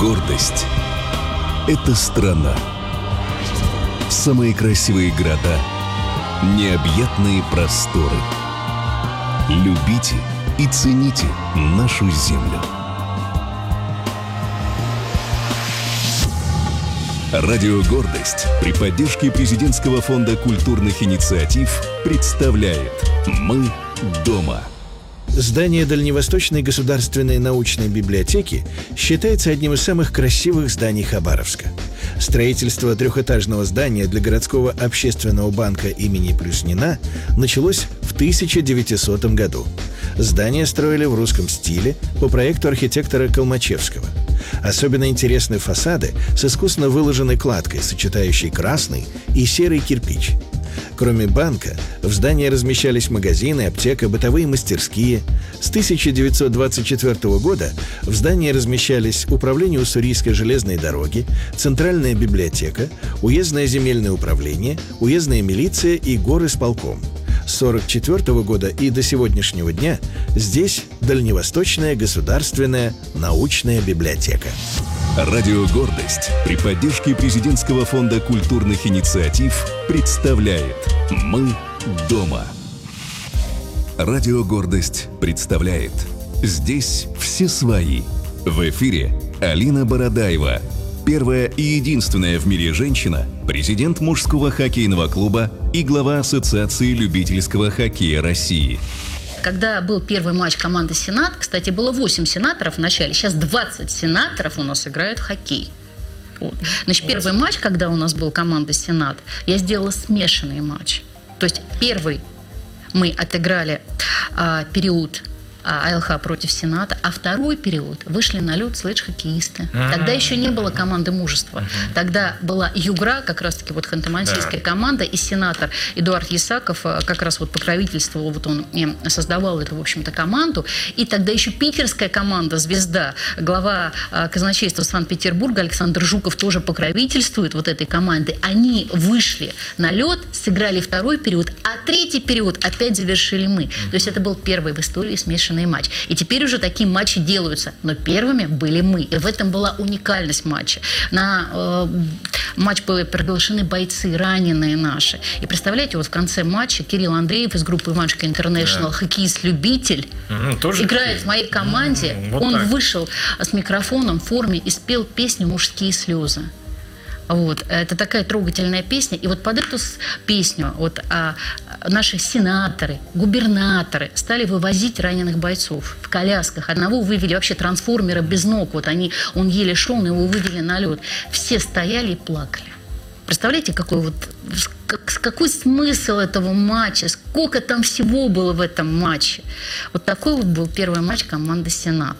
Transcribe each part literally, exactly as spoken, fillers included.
Гордость – это страна. Самые красивые города, необъятные просторы. Любите и цените нашу землю. Радио «Гордость» при поддержке Президентского фонда культурных инициатив представляет «Мы дома». Здание Дальневосточной государственной научной библиотеки считается одним из самых красивых зданий Хабаровска. Строительство трехэтажного здания для городского общественного банка имени Плюснина началось в тысяча девятисотом году. Здание строили в русском стиле по проекту архитектора Колмачевского. Особенно интересны фасады с искусно выложенной кладкой, сочетающей красный и серый кирпич. Кроме банка, в здании размещались магазины, аптека, бытовые мастерские. С тысяча девятьсот двадцать четвёртого года в здании размещались Управление Уссурийской железной дороги, Центральная библиотека, Уездное земельное управление, Уездная милиция и горисполком. С сорок четвёртого года и до сегодняшнего дня здесь Дальневосточная государственная научная библиотека. Радио «Гордость» при поддержке Президентского фонда культурных инициатив представляет «Мы дома». Радио «Гордость» представляет «Здесь все свои». В эфире Алина Бородаева, первая и единственная в мире женщина, президент мужского хоккейного клуба и глава Ассоциации любительского хоккея России. Когда был первый матч команды «Сенат», кстати, было восемь сенаторов в начале, сейчас двадцать сенаторов у нас играют в хоккей. Вот. Значит, первый матч, когда у нас был команда «Сенат», я сделала смешанный матч. То есть первый мы отыграли а, период а, АЛХ против Сената, а второй период вышли на лед слэдж-хоккеисты. Mm-hmm. Тогда еще не было команды мужества. Mm-hmm. Тогда была Югра, как раз-таки вот ханты-мансийская yeah. команда, и сенатор Эдуард Ясаков как раз вот покровительствовал, вот он создавал эту, в общем-то, команду. И тогда еще питерская команда «Звезда», глава казначейства Санкт-Петербурга Александр Жуков тоже покровительствует вот этой команды. Они вышли на лед, сыграли второй период, а третий период опять завершили мы. Mm-hmm. То есть это был первый в истории смешанный матч. И теперь уже такие матчи делаются. Но первыми были мы. И в этом была уникальность матча. На э, матч были приглашены бойцы, раненые наши. И представляете, вот в конце матча Кирилл Андреев из группы «Иванушка Интернешнл», да. хоккеист-любитель, mm-hmm, тоже играет в моей команде. Mm-hmm, вот Он так. вышел с микрофоном в форме и спел песню «Мужские слезы». Вот. Это такая трогательная песня. И вот под эту песню вот, а, наши сенаторы, губернаторы стали вывозить раненых бойцов в колясках. Одного вывели вообще трансформера без ног. Вот они, он еле шел, но его вывели на лед. Все стояли и плакали. Представляете, какой вот какой смысл этого матча, сколько там всего было в этом матче. Вот такой вот был первый матч команды «Сенат».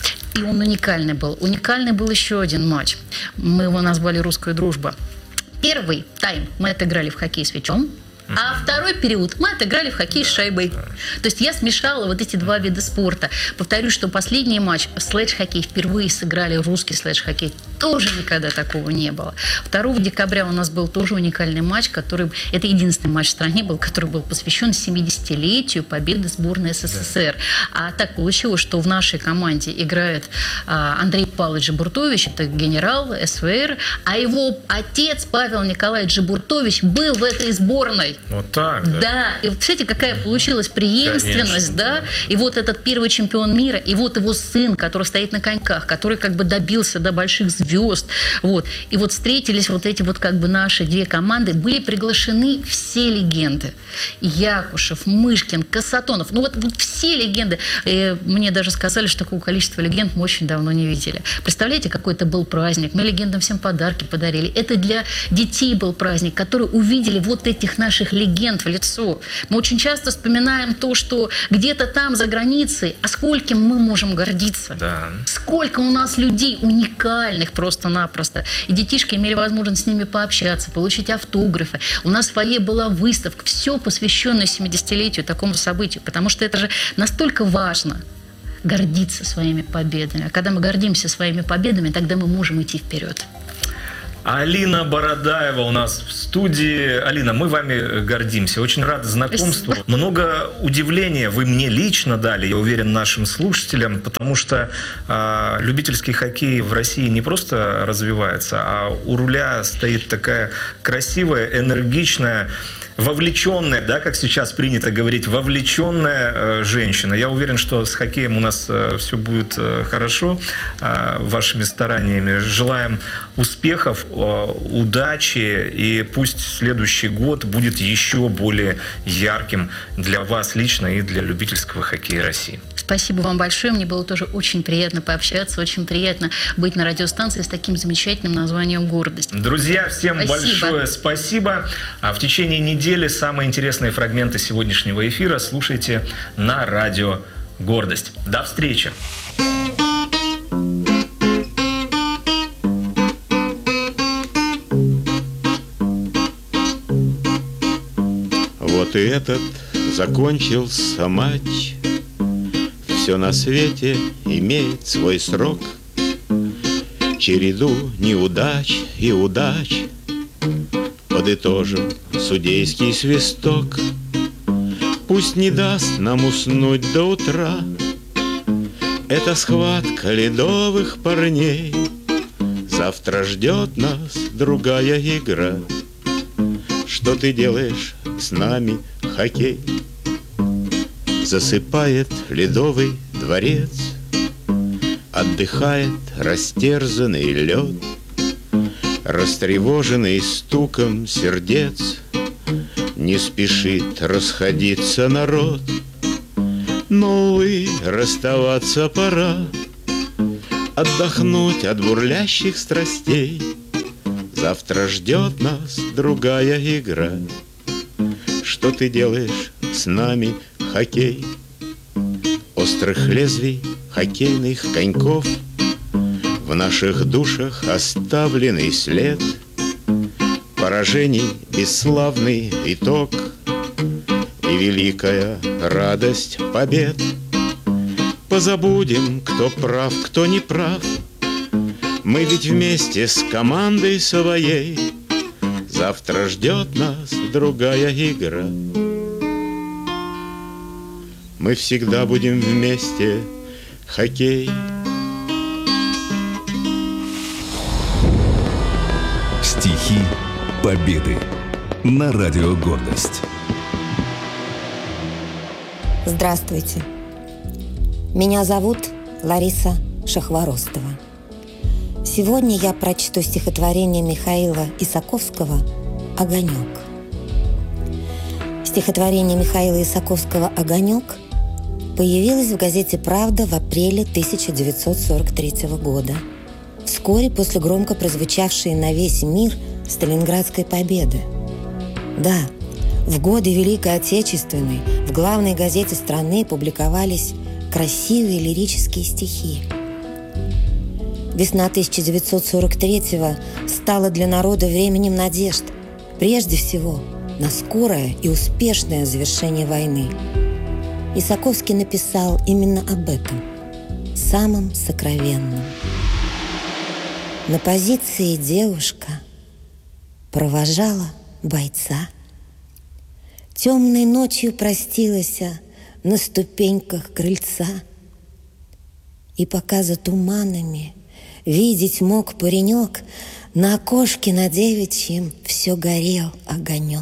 И он уникальный был. Уникальный был еще один матч. Мы его назвали «Русская дружба». Первый тайм мы отыграли в хоккей с мячом, а второй период мы отыграли в хоккей с шайбой. То есть я смешала вот эти два вида спорта. Повторюсь, что последний матч слэдж-хоккей впервые сыграли русский слэдж-хоккей. Тоже никогда такого не было. второго декабря у нас был тоже уникальный матч, который... Это единственный матч в стране был, который был посвящен семидесятилетию победы сборной СССР. А так получилось, что в нашей команде играет а, Андрей Павлович Джибуртович, это генерал СВР, а его отец Павел Николаевич Джибуртович был в этой сборной. Вот так, да? Да, и вот, кстати, какая получилась преемственность, да? И вот этот первый чемпион мира, и вот его сын, который стоит на коньках, который как бы добился до больших звезд, вот. И вот встретились вот эти вот как бы наши две команды, были приглашены все легенды. Якушев, Мышкин, Касатонов, ну вот, вот все легенды. И мне даже сказали, что такого количества легенд мы очень давно не видели. Представляете, какой это был праздник? Мы легендам всем подарки подарили. Это для детей был праздник, которые увидели вот этих наших легенд в лицо. Мы очень часто вспоминаем то, что где-то там за границей, а скольким мы можем гордиться. Да. Сколько у нас людей уникальных просто-напросто. И детишки имели возможность с ними пообщаться, получить автографы. У нас в фойе была выставка, все посвященное семидесятилетию такому событию, потому что это же настолько важно гордиться своими победами. А когда мы гордимся своими победами, тогда мы можем идти вперед. Алина Бородаева у нас в студии. Алина, мы вами гордимся. Очень рады знакомству. Спасибо. Много удивления вы мне лично дали, я уверен, нашим слушателям, потому что э, любительский хоккей в России не просто развивается, а у руля стоит такая красивая, энергичная, вовлеченная, да, как сейчас принято говорить, вовлеченная э, женщина. Я уверен, что с хоккеем у нас э, все будет э, хорошо, э, вашими стараниями. Желаем успехов, э, удачи, и пусть следующий год будет еще более ярким для вас лично и для любительского хоккея России. Спасибо вам большое. Мне было тоже очень приятно пообщаться, очень приятно быть на радиостанции с таким замечательным названием «Гордость». Друзья, всем спасибо. большое спасибо. А в течение недели самые интересные фрагменты сегодняшнего эфира слушайте на радио «Гордость». До встречи! Вот и этот закончился матч. Все на свете имеет свой срок, череду неудач и удач подытожим судейский свисток. Пусть не даст нам уснуть до утра эта схватка ледовых парней. Завтра ждет нас другая игра. Что ты делаешь с нами, хоккей? Засыпает ледовый дворец, отдыхает растерзанный лед, растревоженный стуком сердец. Не спешит расходиться народ, но, увы, расставаться пора, отдохнуть от бурлящих страстей. Завтра ждет нас другая игра. Что ты делаешь с нами, хоккей? Острых лезвий хоккейных коньков в наших душах оставленный след, поражений бесславный итог и великая радость побед. Позабудем, кто прав, кто не прав. Мы ведь вместе с командой своей. Завтра ждет нас другая игра. Мы всегда будем вместе, хоккей. Стихи Победы на радио «Гордость». Здравствуйте. Меня зовут Лариса Шахворостова. Сегодня я прочту стихотворение Михаила Исаковского «Огонек». Стихотворение Михаила Исаковского «Огонек» появилось в газете «Правда» в апреле тысяча девятьсот сорок третьего года, вскоре после громко прозвучавшей на весь мир Сталинградской победы. Да, в годы Великой Отечественной в главной газете страны публиковались красивые лирические стихи. Весна тысяча девятьсот сорок третьего стала для народа временем надежд, прежде всего на скорое и успешное завершение войны. Исаковский написал именно об этом, самым сокровенным. На позиции девушка провожала бойца. Темной ночью простилась на ступеньках крыльца. И пока за туманами видеть мог паренек, на окошке на девичьем все горел огонек.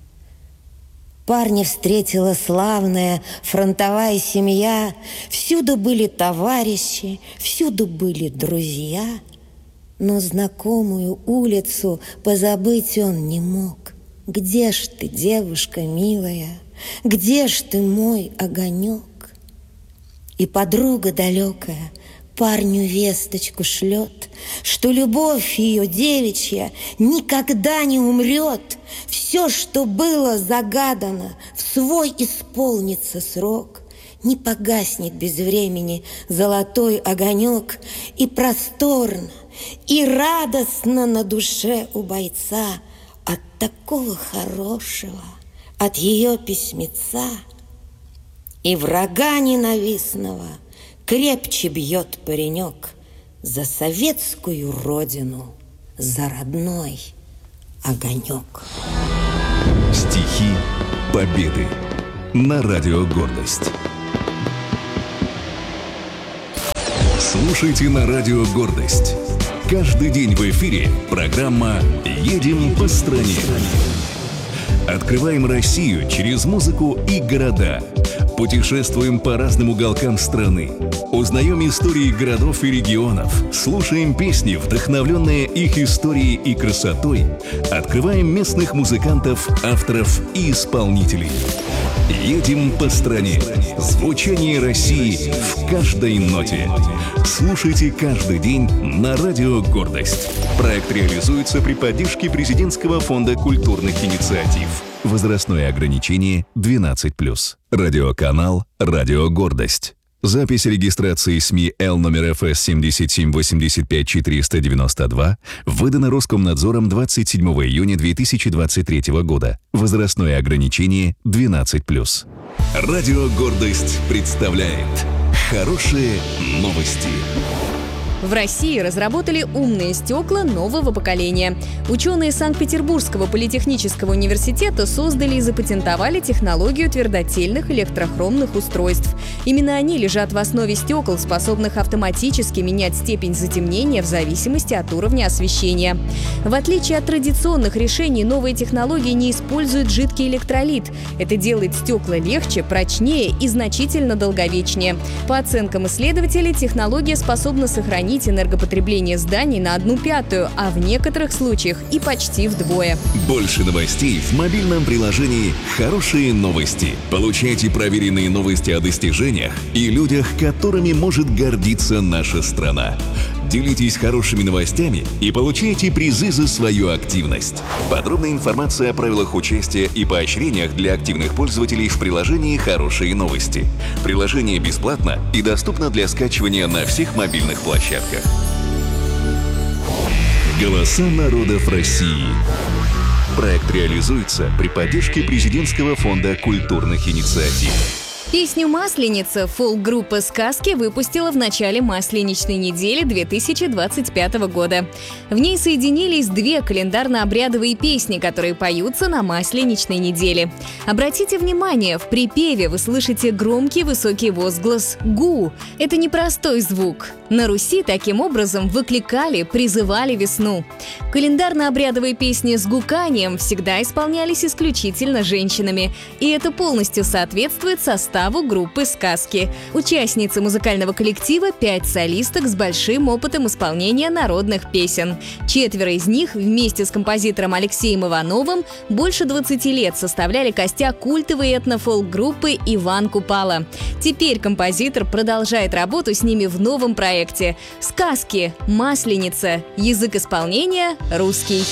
Парня встретила славная фронтовая семья. Всюду были товарищи, всюду были друзья. Но знакомую улицу позабыть он не мог. Где ж ты, девушка милая, где ж ты, мой огонек? И подруга далекая парню весточку шлет, что любовь ее девичья никогда не умрет. Все, что было загадано, в свой исполнится срок. Не погаснет без времени золотой огонек. И просторно, и радостно на душе у бойца от такого хорошего, от ее письмеца. И врага ненавистного крепче бьет паренек за советскую родину за родной огонек. Стихи Победы на радио «Гордость». Слушайте на радио «Гордость». Каждый день в эфире программа «Едем по стране». Открываем Россию через музыку и города. Путешествуем по разным уголкам страны. Узнаем истории городов и регионов. Слушаем песни, вдохновленные их историей и красотой. Открываем местных музыкантов, авторов и исполнителей. Едем по стране. Звучание России в каждой ноте. Слушайте каждый день на радио «Гордость». Проект реализуется при поддержке Президентского фонда культурных инициатив. Возрастное ограничение двенадцать плюс. Радиоканал «Радио Гордость». Запись регистрации СМИ Л номер Эф Эс семь семь восемь пять четыре девять два выдана Роскомнадзором двадцать седьмого июня две тысячи двадцать третьего года. Возрастное ограничение двенадцать плюс. Радио «Гордость» представляет хорошие новости. В России разработали умные стекла нового поколения. Ученые Санкт-Петербургского политехнического университета создали и запатентовали технологию твердотельных электрохромных устройств. Именно они лежат в основе стекол, способных автоматически менять степень затемнения в зависимости от уровня освещения. В отличие от традиционных решений, новые технологии не используют жидкий электролит. Это делает стекла легче, прочнее и значительно долговечнее. По оценкам исследователей, технология способна сохранить энергопотребление зданий на одну пятую, а в некоторых случаях и почти вдвое. Больше новостей в мобильном приложении «Хорошие новости». Получайте проверенные новости о достижениях и людях, которыми может гордиться наша страна. Делитесь хорошими новостями и получайте призы за свою активность. Подробная информация о правилах участия и поощрениях для активных пользователей в приложении «Хорошие новости». Приложение бесплатно и доступно для скачивания на всех мобильных площадках. Голоса народов России. Проект реализуется при поддержке Президентского фонда культурных инициатив. Песню «Масленица» фолк-группа «Сказки» выпустила в начале Масленичной недели две тысячи двадцать пятого года. В ней соединились две календарно-обрядовые песни, которые поются на Масленичной неделе. Обратите внимание, в припеве вы слышите громкий высокий возглас «гу». Это непростой звук. На Руси таким образом выкликали, призывали весну. Календарно-обрядовые песни с гуканием всегда исполнялись исключительно женщинами, и это полностью соответствует составу группы «Сказки». Участницы музыкального коллектива – пять солисток с большим опытом исполнения народных песен. Четверо из них вместе с композитором Алексеем Ивановым больше двадцати лет составляли костяк культовой этно-фолк-группы «Иван Купала». Теперь композитор продолжает работу с ними в новом проекте. «Сказки. Масленица». Язык исполнения – русский.